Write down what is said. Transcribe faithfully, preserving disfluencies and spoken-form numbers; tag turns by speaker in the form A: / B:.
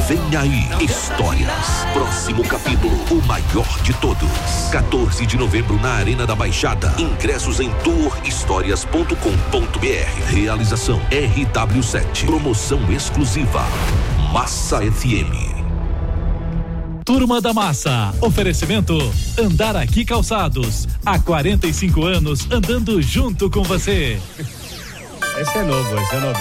A: Vem aí, Histórias. Próximo capítulo, o maior de todos. quatorze de novembro na Arena da Baixada. Ingressos em tour histórias ponto com ponto br. Realização R W sete. Promoção exclusiva Massa F M.
B: Turma da Massa. Oferecimento Andar Aqui Calçados. Há quarenta e cinco anos andando junto com você.
C: Esse é novo, esse é novo.